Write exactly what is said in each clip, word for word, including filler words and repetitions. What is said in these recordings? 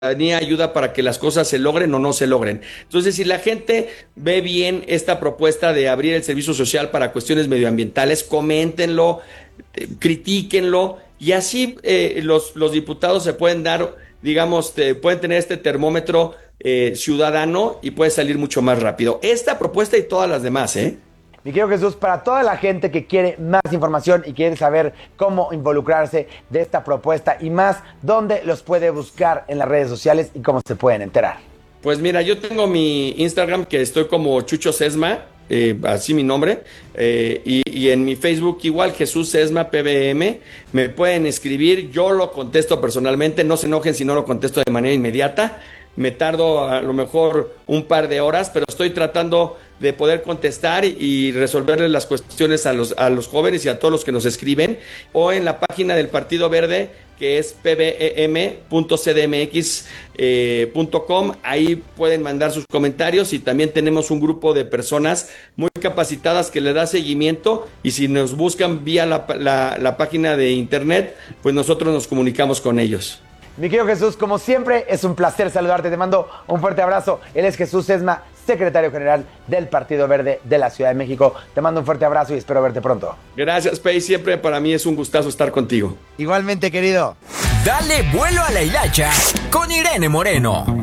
ciudadanía ayuda para que las cosas se logren o no se logren. Entonces, si la gente ve bien esta propuesta de abrir el servicio social para cuestiones medioambientales, coméntenlo, eh, critíquenlo, y así eh, los, los diputados se pueden dar, digamos, te, pueden tener este termómetro eh, ciudadano y puede salir mucho más rápido. Esta propuesta y todas las demás, ¿eh? Mi querido Jesús, para toda la gente que quiere más información y quiere saber cómo involucrarse de esta propuesta y más, ¿dónde los puede buscar en las redes sociales y cómo se pueden enterar? Pues mira, yo tengo mi Instagram, que estoy como Chucho Sesma, eh, así mi nombre, eh, y, y en mi Facebook igual, Jesús Sesma P B M. Me pueden escribir, yo lo contesto personalmente, no se enojen si no lo contesto de manera inmediata. Me tardo a lo mejor un par de horas, pero estoy tratando de poder contestar y resolverles las cuestiones a los, a los jóvenes y a todos los que nos escriben, o en la página del Partido Verde, que es p b e m punto c d m x punto com. Ahí pueden mandar sus comentarios, y también tenemos un grupo de personas muy capacitadas que le da seguimiento, y si nos buscan vía la, la, la página de internet, pues nosotros nos comunicamos con ellos. Mi querido Jesús, como siempre, es un placer saludarte. Te mando un fuerte abrazo. Él es Jesús Sesma, secretario general del Partido Verde de la Ciudad de México. Te mando un fuerte abrazo y espero verte pronto. Gracias, Pei. Siempre para mí es un gustazo estar contigo. Igualmente, querido. Dale vuelo a la hilacha con Irene Moreno.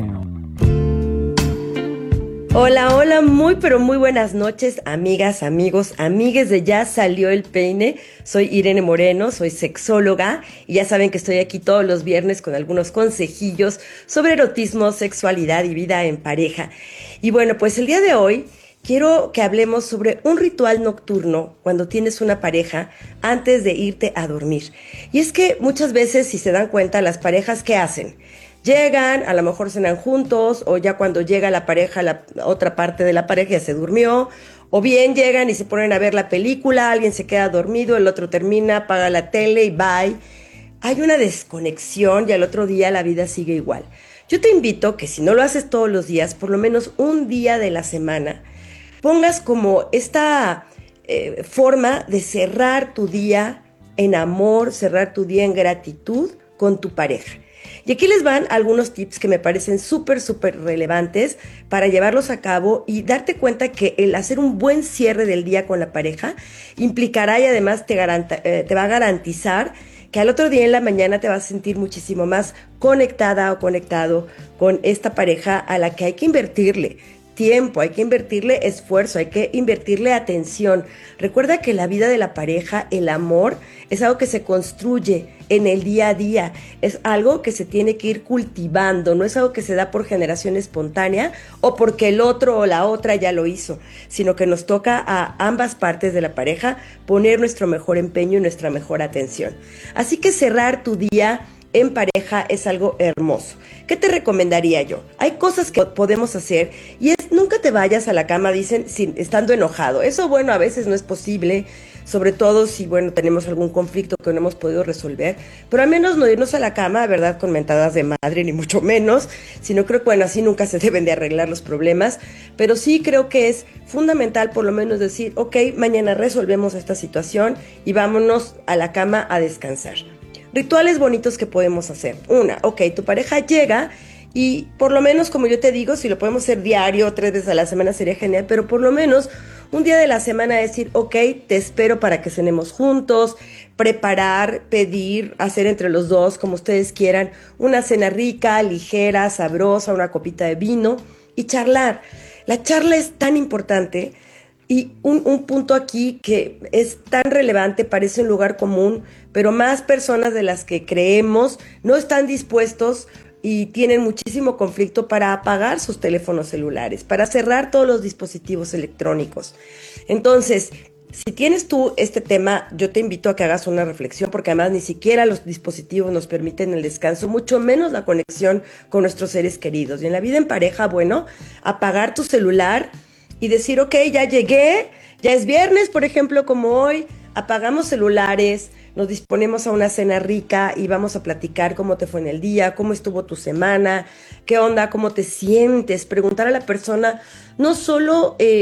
Hola, hola, muy pero muy buenas noches, amigas, amigos, amigues de Ya Salió el Peine. Soy Irene Moreno, soy sexóloga, y ya saben que estoy aquí todos los viernes con algunos consejillos sobre erotismo, sexualidad y vida en pareja. Y bueno, pues el día de hoy quiero que hablemos sobre un ritual nocturno cuando tienes una pareja antes de irte a dormir. Y es que muchas veces, si se dan cuenta, las parejas, ¿qué hacen? Llegan, a lo mejor cenan juntos, o ya cuando llega la pareja, la otra parte de la pareja ya se durmió, o bien llegan y se ponen a ver la película, alguien se queda dormido, el otro termina, apaga la tele y bye. Hay una desconexión y al otro día la vida sigue igual. Yo te invito que, si no lo haces todos los días, por lo menos un día de la semana, pongas como esta eh, forma de cerrar tu día en amor, cerrar tu día en gratitud con tu pareja. Y aquí les van algunos tips que me parecen súper, súper relevantes para llevarlos a cabo y darte cuenta que el hacer un buen cierre del día con la pareja implicará, y además te, garanta, eh, te va a garantizar que al otro día en la mañana te vas a sentir muchísimo más conectada o conectado con esta pareja a la que hay que invertirle tiempo, hay que invertirle esfuerzo, hay que invertirle atención. Recuerda que la vida de la pareja, el amor, es algo que se construye en el día a día, es algo que se tiene que ir cultivando, no es algo que se da por generación espontánea o porque el otro o la otra ya lo hizo, sino que nos toca a ambas partes de la pareja poner nuestro mejor empeño y nuestra mejor atención. Así que cerrar tu día en pareja es algo hermoso. ¿Qué te recomendaría yo? Hay cosas que podemos hacer, y es nunca te vayas a la cama, dicen, sin, estando enojado. Eso, bueno, a veces no es posible, sobre todo si, bueno, tenemos algún conflicto que no hemos podido resolver, pero al menos no irnos a la cama, ¿verdad?, con mentadas de madre, ni mucho menos, sino creo que, bueno, así nunca se deben de arreglar los problemas, pero sí creo que es fundamental por lo menos decir, ok, mañana resolvemos esta situación y vámonos a la cama a descansar. Rituales bonitos que podemos hacer. Una, ok, tu pareja llega y por lo menos, como yo te digo, si lo podemos hacer diario, tres veces a la semana sería genial, pero por lo menos un día de la semana decir, ok, te espero para que cenemos juntos, preparar, pedir, hacer entre los dos, como ustedes quieran, una cena rica, ligera, sabrosa, una copita de vino y charlar. La charla es tan importante. Y un, un punto aquí que es tan relevante, parece un lugar común, pero más personas de las que creemos no están dispuestos y tienen muchísimo conflicto para apagar sus teléfonos celulares, para cerrar todos los dispositivos electrónicos. Entonces, si tienes tú este tema, yo te invito a que hagas una reflexión, porque además ni siquiera los dispositivos nos permiten el descanso, mucho menos la conexión con nuestros seres queridos. Y en la vida en pareja, bueno, apagar tu celular y decir, ok, ya llegué, ya es viernes, por ejemplo, como hoy, apagamos celulares, nos disponemos a una cena rica y vamos a platicar cómo te fue en el día, cómo estuvo tu semana, qué onda, cómo te sientes, preguntar a la persona no solo eh,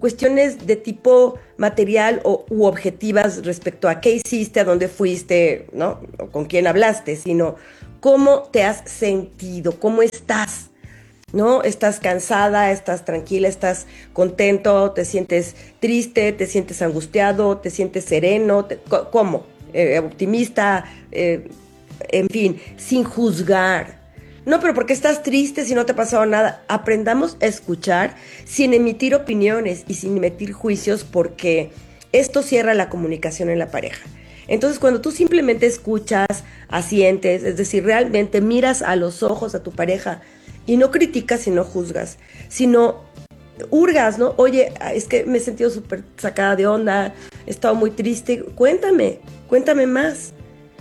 cuestiones de tipo material o, u objetivas respecto a qué hiciste, a dónde fuiste, ¿no? O con quién hablaste, sino cómo te has sentido, cómo estás, ¿no? Estás cansada, estás tranquila, estás contento, te sientes triste, te sientes angustiado, te sientes sereno, te, ¿cómo? Eh, optimista, eh, en fin, sin juzgar. No, pero ¿por qué estás triste si no te ha pasado nada? Aprendamos a escuchar sin emitir opiniones y sin emitir juicios, porque esto cierra la comunicación en la pareja. Entonces, cuando tú simplemente escuchas, asientes, es decir, realmente miras a los ojos a tu pareja y no criticas y no juzgas, sino hurgas, ¿no? Oye, es que me he sentido súper sacada de onda, he estado muy triste, cuéntame, cuéntame más.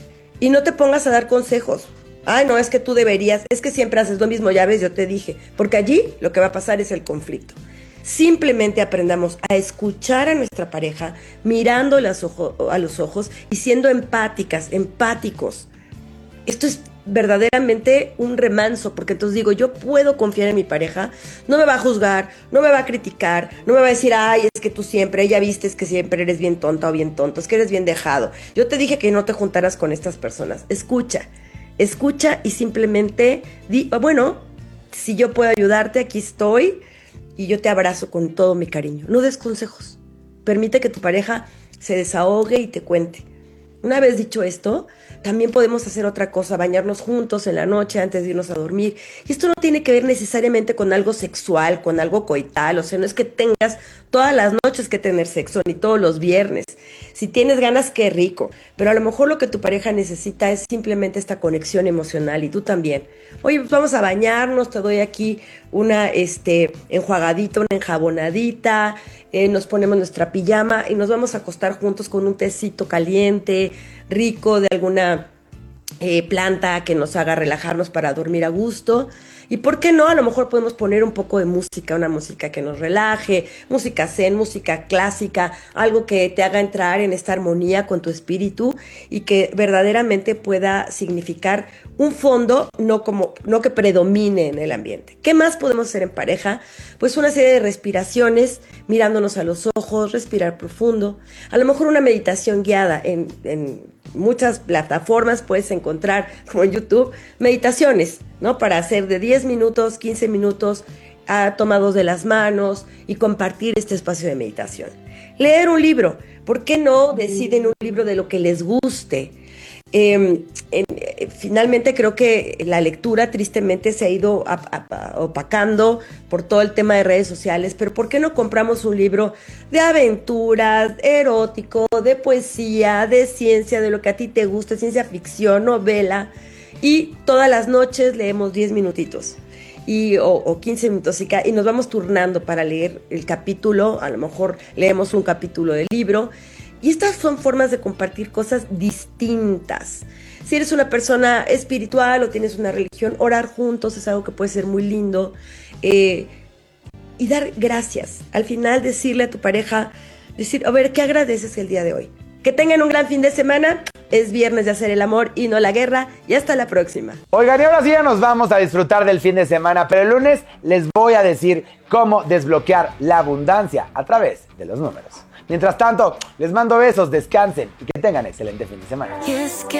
Y no te pongas a dar consejos. Ay, no, es que tú deberías, es que siempre haces lo mismo, ya ves, yo te dije. Porque allí lo que va a pasar es el conflicto. Simplemente aprendamos a escuchar a nuestra pareja, mirando a los, ojo, a los ojos y siendo empáticas, empáticos. Esto es verdaderamente un remanso, porque entonces digo, yo puedo confiar en mi pareja, no me va a juzgar, no me va a criticar, no me va a decir, ay, es que tú siempre, ya viste, es que siempre eres bien tonta o bien tonto, es que eres bien dejado. Yo te dije que no te juntaras con estas personas. Escucha. Escucha y simplemente di, bueno, si yo puedo ayudarte, aquí estoy y yo te abrazo con todo mi cariño. No des consejos. Permite que tu pareja se desahogue y te cuente. Una vez dicho esto, también podemos hacer otra cosa, bañarnos juntos en la noche antes de irnos a dormir. Y esto no tiene que ver necesariamente con algo sexual, con algo coital. O sea, no es que tengas todas las noches que tener sexo, ni todos los viernes. Si tienes ganas, qué rico. Pero a lo mejor lo que tu pareja necesita es simplemente esta conexión emocional, y tú también. Oye, pues vamos a bañarnos, te doy aquí una este, enjuagadita, una enjabonadita, eh, nos ponemos nuestra pijama y nos vamos a acostar juntos con un tecito caliente, rico, de alguna eh, planta que nos haga relajarnos para dormir a gusto. Y por qué no, a lo mejor podemos poner un poco de música, una música que nos relaje, música zen, música clásica, algo que te haga entrar en esta armonía con tu espíritu y que verdaderamente pueda significar un fondo, no como no que predomine en el ambiente. ¿Qué más podemos hacer en pareja? Pues una serie de respiraciones, mirándonos a los ojos, respirar profundo. A lo mejor una meditación guiada. En, en muchas plataformas puedes encontrar, como en YouTube, meditaciones, ¿no? Para hacer de diez minutos, quince minutos, a, tomados de las manos y compartir este espacio de meditación. Leer un libro. ¿Por qué no deciden un libro de lo que les guste? Eh, en, eh, finalmente creo que la lectura tristemente se ha ido ap- ap- opacando por todo el tema de redes sociales, pero ¿por qué no compramos un libro de aventuras, erótico, de poesía, de ciencia, de lo que a ti te gusta, ciencia ficción, novela, y todas las noches leemos diez minutitos y, o, o quince minutos y, ca- y nos vamos turnando para leer el capítulo? A lo mejor leemos un capítulo del libro. Y estas son formas de compartir cosas distintas. Si eres una persona espiritual o tienes una religión, orar juntos es algo que puede ser muy lindo. Eh, y dar gracias. Al final decirle a tu pareja, decir, a ver, ¿qué agradeces el día de hoy? Que tengan un gran fin de semana. Es viernes de hacer el amor y no la guerra. Y hasta la próxima. Oigan, y ahora sí ya nos vamos a disfrutar del fin de semana, pero el lunes les voy a decir cómo desbloquear la abundancia a través de los números. Mientras tanto, les mando besos, descansen y que tengan excelente fin de semana. Y es que